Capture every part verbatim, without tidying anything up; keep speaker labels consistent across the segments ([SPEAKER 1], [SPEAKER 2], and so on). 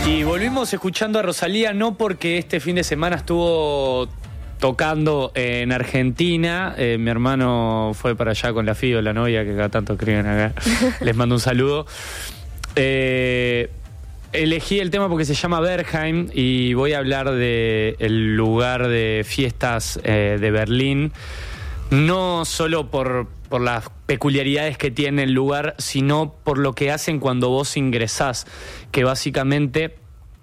[SPEAKER 1] Y volvimos escuchando a Rosalía, no porque este fin de semana estuvo tocando en Argentina. Eh, mi hermano fue para allá con la Fío, la novia, que cada tanto escriben acá. Les mando un saludo. Eh, elegí el tema porque se llama Berghain y voy a hablar del lugar de fiestas eh, de Berlín. No solo por, por las peculiaridades que tiene el lugar, sino por lo que hacen cuando vos ingresás, que básicamente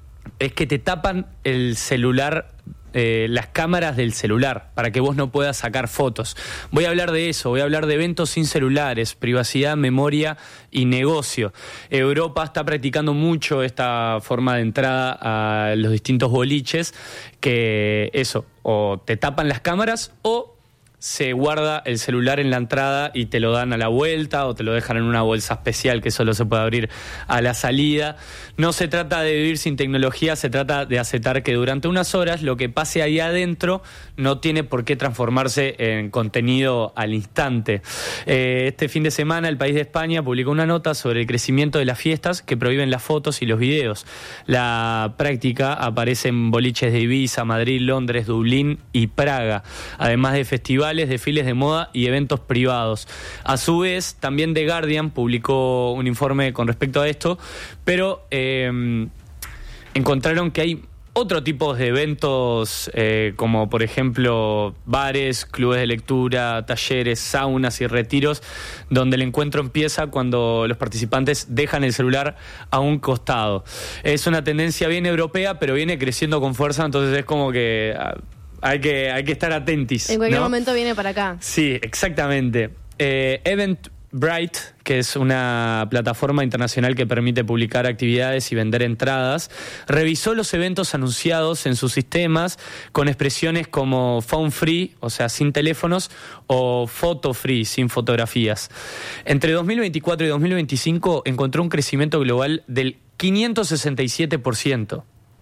[SPEAKER 1] es que te tapan el celular, eh, las cámaras del celular, para que vos no puedas sacar fotos. Voy a hablar de eso, voy a hablar de eventos sin celulares, privacidad, memoria y negocio. Europa está practicando mucho esta forma de entrada a los distintos boliches, que eso, o te tapan las cámaras o se guarda el celular en la entrada y te lo dan a la vuelta o te lo dejan en una bolsa especial que solo se puede abrir a la salida. No se trata de vivir sin tecnología, se trata de aceptar que durante unas horas lo que pase ahí adentro no tiene por qué transformarse en contenido al instante. Eh, este fin de semana el País de España publicó una nota sobre el crecimiento de las fiestas que prohíben las fotos y los videos. La práctica aparece en boliches de Ibiza, Madrid, Londres, Dublín y Praga, además de festivales, desfiles de moda y eventos privados. A su vez, también The Guardian publicó un informe con respecto a esto, pero eh, encontraron que hay otro tipo de eventos, eh, como por ejemplo bares, clubes de lectura, talleres, saunas y retiros, donde el encuentro empieza cuando los participantes dejan el celular a un costado. Es una tendencia bien europea, pero viene creciendo con fuerza, entonces es como que Hay que, hay que estar atentis.
[SPEAKER 2] En cualquier
[SPEAKER 1] ¿no?
[SPEAKER 2] momento viene para acá.
[SPEAKER 1] Sí, exactamente. Eh, Eventbrite, que es una plataforma internacional que permite publicar actividades y vender entradas, revisó los eventos anunciados en sus sistemas con expresiones como phone free, o sea, sin teléfonos, o photo free, sin fotografías. Entre dos mil veinticuatro y dos mil veinticinco encontró un crecimiento global del quinientos sesenta y siete por ciento.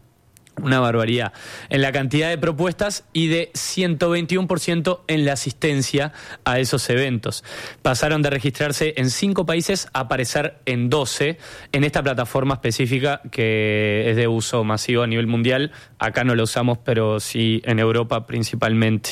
[SPEAKER 1] Una barbaridad en la cantidad de propuestas y de ciento veintiuno por ciento en la asistencia a esos eventos. Pasaron de registrarse en cinco países a aparecer en doce en esta plataforma específica que es de uso masivo a nivel mundial. Acá no lo usamos, pero sí en Europa principalmente.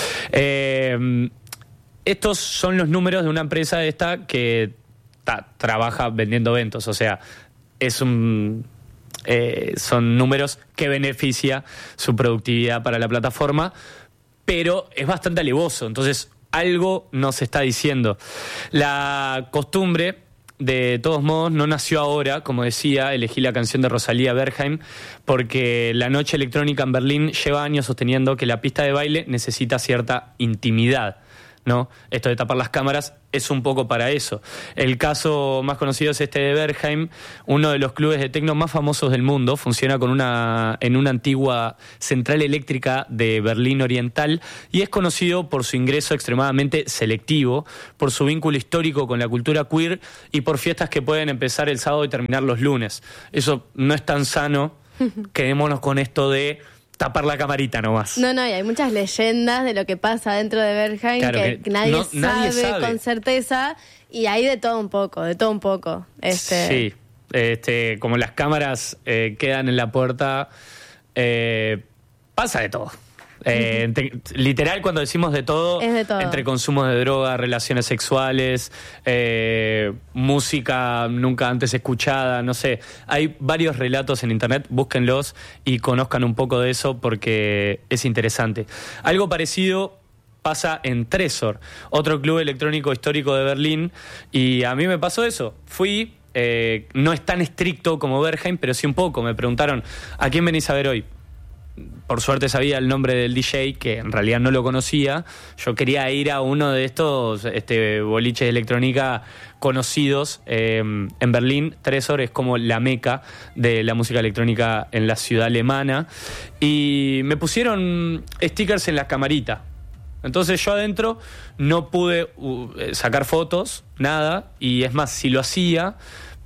[SPEAKER 1] Eh, estos son los números de una empresa esta que ta, trabaja vendiendo eventos, o sea, es un... Eh, son números que beneficia su productividad para la plataforma, pero es bastante alevoso, entonces algo nos está diciendo. La costumbre, de todos modos, no nació ahora. Como decía, elegí la canción de Rosalía, Berghain, porque la noche electrónica en Berlín lleva años sosteniendo que la pista de baile necesita cierta intimidad, ¿no? Esto de tapar las cámaras es un poco para eso. El caso más conocido es este de Berghain, uno de los clubes de techno más famosos del mundo. Funciona con una, en una antigua central eléctrica de Berlín Oriental y es conocido por su ingreso extremadamente selectivo, por su vínculo histórico con la cultura queer y por fiestas que pueden empezar el sábado y terminar los lunes. Eso no es tan sano. Quedémonos con esto de tapar la camarita nomás.
[SPEAKER 2] No, no, y hay muchas leyendas de lo que pasa dentro de Berghain, claro, que, que nadie, no, sabe nadie sabe con certeza, y hay de todo un poco, de todo un poco. Este...
[SPEAKER 1] Sí, este, como las cámaras eh, quedan en la puerta, eh, pasa de todo. Eh, te, literal, cuando decimos de todo,
[SPEAKER 2] es de todo,
[SPEAKER 1] entre consumos de droga, relaciones sexuales, eh, música nunca antes escuchada, no sé, hay varios relatos en internet, búsquenlos y conozcan un poco de eso porque es interesante. Algo parecido pasa en Tresor, otro club electrónico histórico de Berlín, y a mí me pasó eso. Fui, eh, no es tan estricto como Berghain, pero sí un poco. Me preguntaron, ¿a quién venís a ver hoy? Por suerte sabía el nombre del D J, que en realidad no lo conocía. Yo quería ir a uno de estos este, boliches de electrónica conocidos eh, en Berlín. Tresor es como la meca de la música electrónica en la ciudad alemana. Y me pusieron stickers en la camarita. Entonces yo adentro no pude uh, sacar fotos, nada. Y es más, si lo hacía,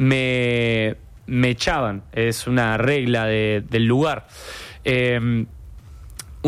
[SPEAKER 1] me, me echaban. Es una regla de, del lugar. Eh,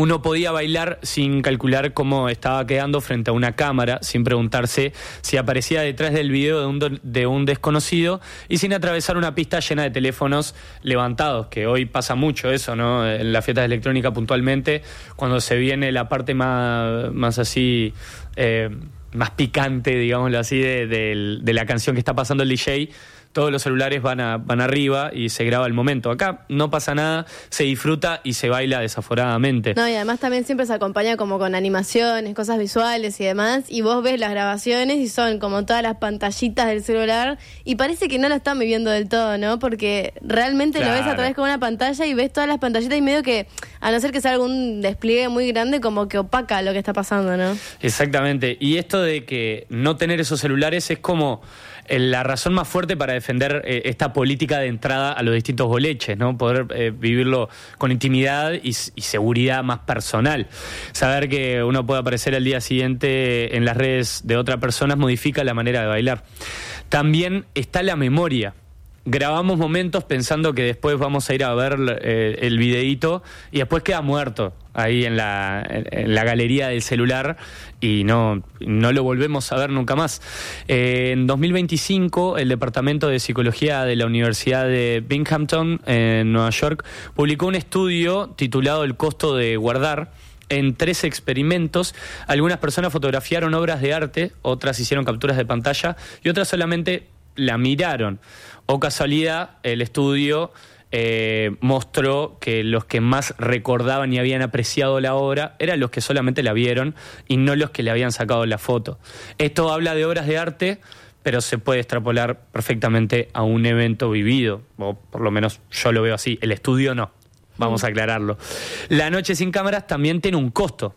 [SPEAKER 1] uno podía bailar sin calcular cómo estaba quedando frente a una cámara, sin preguntarse si aparecía detrás del video de un, de un desconocido y sin atravesar una pista llena de teléfonos levantados, que hoy pasa mucho eso, ¿no? En las fiestas electrónicas puntualmente, cuando se viene la parte más, más así... Eh, más picante, digámoslo así, de, de, de la canción que está pasando el D J, todos los celulares van, a, van arriba y se graba el momento. Acá no pasa nada, se disfruta y se baila desaforadamente.
[SPEAKER 2] No, y además también siempre se acompaña como con animaciones, cosas visuales y demás, y vos ves las grabaciones y son como todas las pantallitas del celular y parece que no lo están viviendo del todo, ¿no? Porque realmente claro. Lo ves a través con una pantalla y ves todas las pantallitas y medio que, a no ser que sea algún despliegue muy grande, como que opaca lo que está pasando, ¿no?
[SPEAKER 1] Exactamente. Y esto de que no tener esos celulares es como la razón más fuerte para defender eh, esta política de entrada a los distintos boleches, ¿no? Poder eh, vivirlo con intimidad y, y seguridad más personal. Saber que uno puede aparecer al día siguiente en las redes de otra persona modifica la manera de bailar. También está la memoria. Grabamos momentos pensando que después vamos a ir a ver eh, el videíto y después queda muerto ahí en la, en la galería del celular y no, no lo volvemos a ver nunca más. Eh, en dos mil veinticinco, el Departamento de Psicología de la Universidad de Binghamton, en Nueva York, publicó un estudio titulado El costo de guardar. En tres experimentos, algunas personas fotografiaron obras de arte, otras hicieron capturas de pantalla y otras solamente la miraron. O casualidad, el estudio eh, mostró que los que más recordaban y habían apreciado la obra eran los que solamente la vieron y no los que le habían sacado la foto. Esto habla de obras de arte, pero se puede extrapolar perfectamente a un evento vivido, o por lo menos yo lo veo así. El estudio no, vamos a aclararlo. La noche sin cámaras también tiene un costo.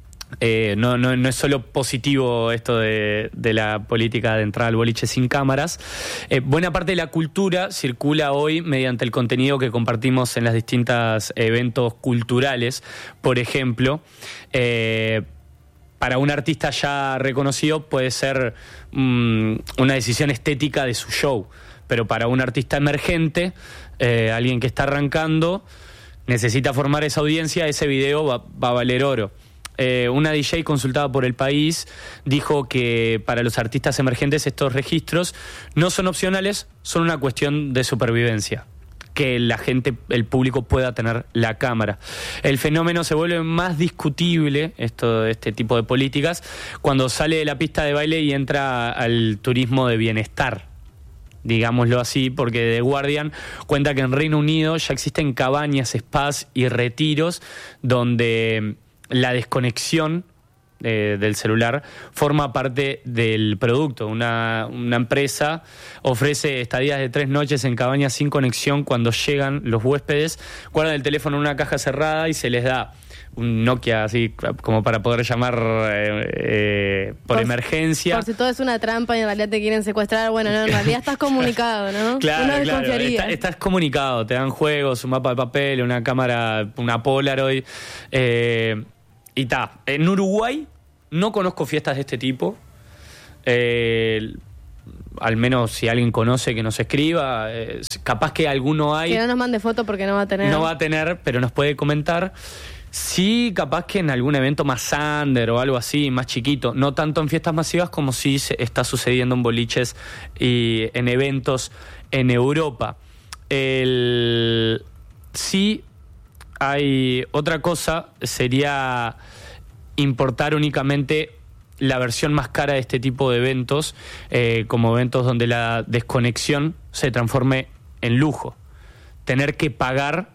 [SPEAKER 1] Eh, no, no, no es solo positivo esto de, de la política de entrada al boliche sin cámaras. Eh, buena parte de la cultura circula hoy mediante el contenido que compartimos en los distintos eventos culturales. Por ejemplo, eh, para un artista ya reconocido puede ser um, una decisión estética de su show, pero para un artista emergente, eh, alguien que está arrancando, necesita formar esa audiencia, ese video va, va a valer oro. Eh, una D J consultada por El País dijo que para los artistas emergentes estos registros no son opcionales, son una cuestión de supervivencia, que la gente, el público pueda tener la cámara. El fenómeno se vuelve más discutible, esto, este tipo de políticas, cuando sale de la pista de baile y entra al turismo de bienestar, digámoslo así, porque The Guardian cuenta que en Reino Unido ya existen cabañas, spas y retiros donde la desconexión eh, del celular forma parte del producto. Una, una empresa ofrece estadías de tres noches en cabañas sin conexión cuando llegan los huéspedes, guardan el teléfono en una caja cerrada y se les da un Nokia así como para poder llamar eh, eh, por, por emergencia.
[SPEAKER 2] Por si todo es una trampa y en realidad te quieren secuestrar, bueno, no, en realidad estás comunicado, ¿no?
[SPEAKER 1] Claro, Uno claro, está, estás comunicado, te dan juegos, un mapa de papel, una cámara, una Polaroid, eh, y ta. En Uruguay no conozco fiestas de este tipo. Eh, al menos si alguien conoce que nos escriba. Eh, capaz que alguno hay.
[SPEAKER 2] Que no nos mande foto porque no va a tener.
[SPEAKER 1] No va a tener, pero nos puede comentar. Sí, capaz que en algún evento más under o algo así, más chiquito. No tanto en fiestas masivas como sí se está sucediendo en boliches y en eventos en Europa. El... Sí... Hay otra cosa, sería importar únicamente la versión más cara de este tipo de eventos, eh, como eventos donde la desconexión se transforme en lujo. Tener que pagar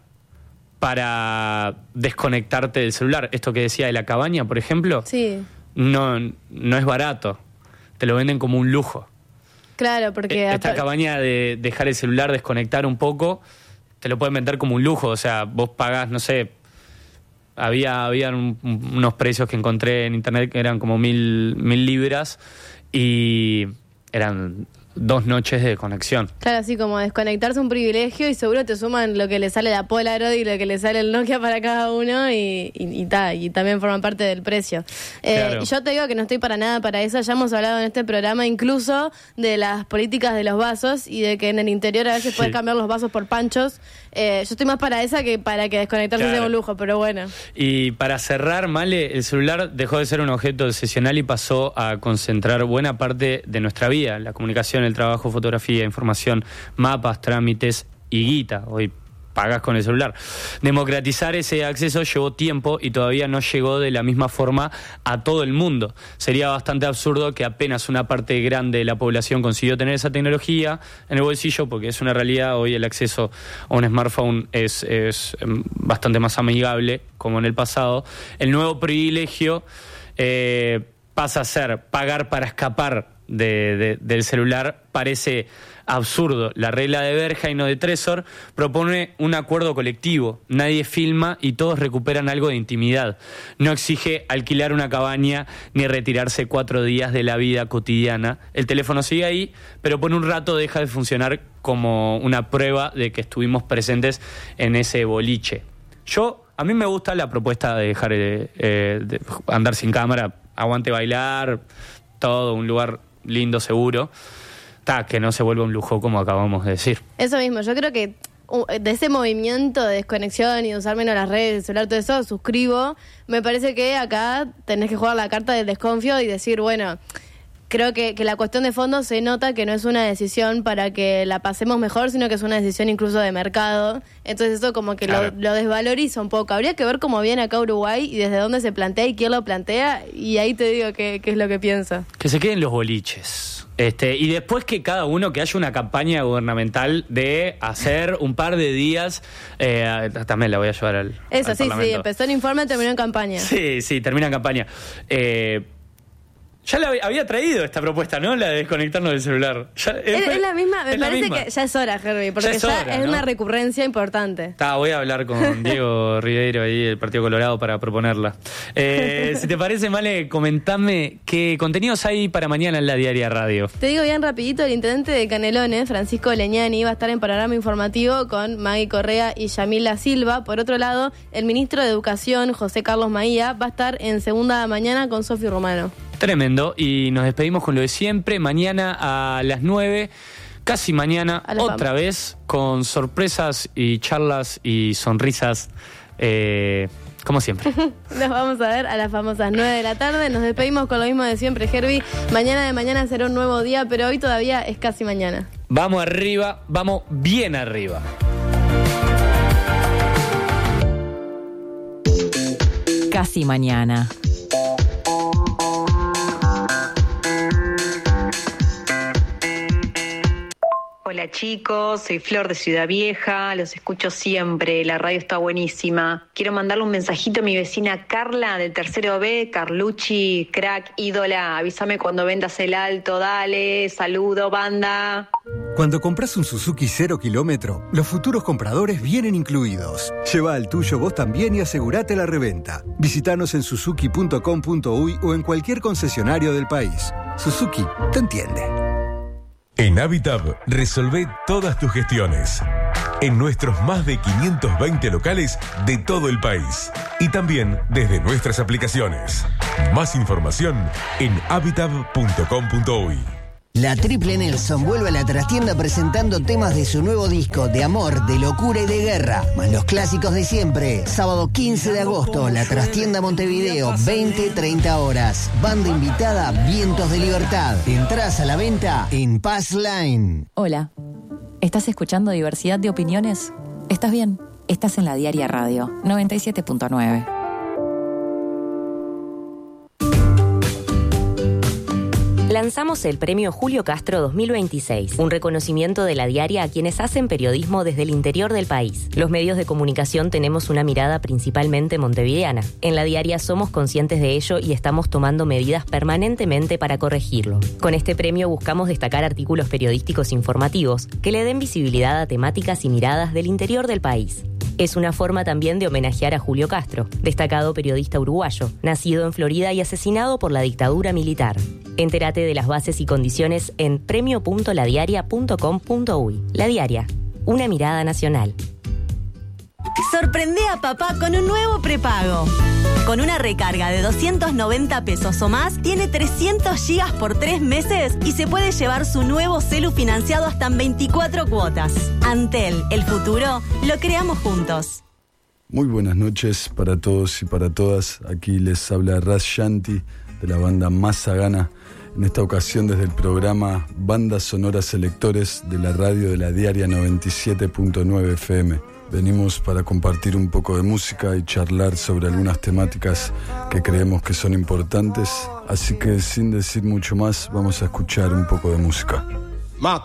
[SPEAKER 1] para desconectarte del celular. Esto que decía de la cabaña, por ejemplo,
[SPEAKER 2] sí.
[SPEAKER 1] no, no es barato. Te lo venden como un lujo.
[SPEAKER 2] Claro, porque...
[SPEAKER 1] Esta cabaña de dejar el celular, desconectar un poco, te lo pueden vender como un lujo. O sea, vos pagás, no sé, había, había un, unos precios que encontré en internet que eran como mil, mil libras y eran dos noches de conexión.
[SPEAKER 2] Claro, así como desconectarse un privilegio y seguro te suman lo que le sale la Polaroid y lo que le sale el Nokia para cada uno y, y, y, ta, y también forman parte del precio. Eh,
[SPEAKER 1] Claro.
[SPEAKER 2] Y yo te digo que no estoy para nada para eso. Ya hemos hablado en este programa incluso de las políticas de los vasos y de que en el interior a veces
[SPEAKER 1] Sí.
[SPEAKER 2] puedes cambiar los vasos por panchos. Eh, yo estoy más para esa que para que desconectarse
[SPEAKER 1] Claro.
[SPEAKER 2] sea un lujo, pero bueno.
[SPEAKER 1] Y para cerrar, Male, el celular dejó de ser un objeto excepcional y pasó a concentrar buena parte de nuestra vida, la comunicación, el trabajo, fotografía, información, mapas, trámites y guita. Hoy pagas con el celular. Democratizar ese acceso llevó tiempo y todavía no llegó de la misma forma a todo el mundo. Sería bastante absurdo que apenas una parte grande de la población consiguió tener esa tecnología en el bolsillo, porque es una realidad. Hoy el acceso a un smartphone es, es bastante más amigable como en el pasado. El nuevo privilegio eh, pasa a ser pagar para escapar de, de, del celular. Parece absurdo. La regla de Verja y no de Tresor propone un acuerdo colectivo. Nadie filma y todos recuperan algo de intimidad. No exige alquilar una cabaña ni retirarse cuatro días de la vida cotidiana. El teléfono sigue ahí, pero por un rato deja de funcionar como una prueba de que estuvimos presentes en ese boliche. Yo, a mí me gusta la propuesta de dejar eh, eh, de andar sin cámara, aguante bailar, todo, un lugar lindo, seguro. Ta, que no se vuelva un lujo como acabamos de decir.
[SPEAKER 2] Eso mismo, yo creo que uh, de ese movimiento de desconexión y de usar menos las redes, el celular, todo eso, suscribo. Me parece que acá tenés que jugar la carta del desconfío y decir, bueno, creo que, que la cuestión de fondo se nota que no es una decisión para que la pasemos mejor, sino que es una decisión incluso de mercado. Entonces eso como que
[SPEAKER 1] Claro.
[SPEAKER 2] lo, lo desvaloriza un poco. Habría que ver cómo viene acá Uruguay y desde dónde se plantea y quién lo plantea, y ahí te digo qué, qué es lo que pienso.
[SPEAKER 1] Que se queden los boliches. Este, y después que cada uno, que haya una campaña gubernamental de hacer un par de días, eh, también la voy a llevar al
[SPEAKER 2] Eso,
[SPEAKER 1] al
[SPEAKER 2] sí, sí,
[SPEAKER 1] Parlamento.
[SPEAKER 2] empezó en informe, terminó en campaña.
[SPEAKER 1] Sí, sí, termina en campaña. Eh, ya la había- había traído esta propuesta, ¿no? La de desconectarnos del celular. Ya,
[SPEAKER 2] Es, es la misma, me
[SPEAKER 1] es la
[SPEAKER 2] parece
[SPEAKER 1] misma.
[SPEAKER 2] que ya es hora, Herbie, porque
[SPEAKER 1] Ya
[SPEAKER 2] ya
[SPEAKER 1] es
[SPEAKER 2] es,
[SPEAKER 1] hora, ¿no?
[SPEAKER 2] una recurrencia importante.
[SPEAKER 1] Ta, voy a hablar con Diego Ribeiro ahí del Partido Colorado para proponerla. Eh, si te parece, Male, comentame qué contenidos hay para mañana en la Diaria Radio.
[SPEAKER 2] Te digo bien rapidito, el intendente de Canelones, Francisco Leñani, va a estar en panorama informativo con Maggie Correa y Yamila Silva. Por otro lado, el ministro de Educación, José Carlos Maía, va a estar en segunda mañana con Sofi Romano.
[SPEAKER 1] Tremendo. Y nos despedimos con lo de siempre. Mañana a las nueve, casi mañana,
[SPEAKER 2] A la
[SPEAKER 1] otra
[SPEAKER 2] fama.
[SPEAKER 1] vez, con sorpresas y charlas y sonrisas, eh, como siempre.
[SPEAKER 2] Nos vamos a ver a las famosas nueve de la tarde. Nos despedimos con lo mismo de siempre, Herbie. Mañana de mañana será un nuevo día, pero hoy todavía es casi mañana.
[SPEAKER 1] Vamos arriba, vamos bien arriba.
[SPEAKER 3] Casi mañana.
[SPEAKER 4] Hola chicos, soy Flor de Ciudad Vieja, los escucho siempre, la radio está buenísima. Quiero mandarle un mensajito a mi vecina Carla del tercero B, Carlucci, crack, ídola, avísame cuando vendas el alto, dale, saludo banda.
[SPEAKER 5] Cuando compras un Suzuki cero kilómetro, los futuros compradores vienen incluidos. Lleva el tuyo vos también y asegurate la reventa. Visítanos en suzuki punto com punto uy o en cualquier concesionario del país. Suzuki te entiende.
[SPEAKER 6] En Habitab, resolvé todas tus gestiones. En nuestros más de quinientos veinte locales de todo el país. Y también desde nuestras aplicaciones. Más información en habitab punto com punto uy.
[SPEAKER 7] La Triple Nelson vuelve a la trastienda presentando temas de su nuevo disco de amor, de locura y de guerra, más los clásicos de siempre. Sábado quince de agosto, la trastienda Montevideo, veinte treinta horas. Banda invitada, Vientos de Libertad. Entrás a la venta en Pass Line.
[SPEAKER 3] Hola. ¿Estás escuchando Diversidad de Opiniones? ¿Estás bien? Estás en la Diaria Radio, noventa y siete punto nueve.
[SPEAKER 8] Lanzamos el Premio Julio Castro dos mil veintiséis, un reconocimiento de la Diaria a quienes hacen periodismo desde el interior del país. Los medios de comunicación tenemos una mirada principalmente montevideana. En la Diaria somos conscientes de ello y estamos tomando medidas permanentemente para corregirlo. Con este premio buscamos destacar artículos periodísticos informativos que le den visibilidad a temáticas y miradas del interior del país. Es una forma también de homenajear a Julio Castro, destacado periodista uruguayo, nacido en Florida y asesinado por la dictadura militar. Entérate de las bases y condiciones en premio punto la diaria punto com punto uy. La Diaria, una mirada nacional.
[SPEAKER 9] Sorprende a papá con un nuevo prepago. Con una recarga de doscientos noventa pesos o más, tiene trescientos gigas por tres meses y se puede llevar su nuevo celu financiado hasta en veinticuatro cuotas. Antel, el futuro, lo creamos juntos.
[SPEAKER 10] Muy buenas noches para todos y para todas. Aquí les habla Raz Shanti de la banda Mazagana. En esta ocasión desde el programa Bandas Sonoras Selectores de la radio de la Diaria noventa y siete punto nueve F M. Venimos para compartir un poco de música y charlar sobre algunas temáticas que creemos que son importantes. Así que sin decir mucho más, vamos a escuchar un poco de música.